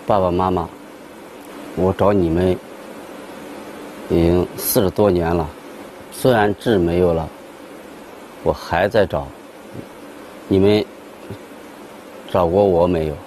爸爸妈妈，我找你们已经40多年了，虽然痣没有了，我还在找。你们找过我没有？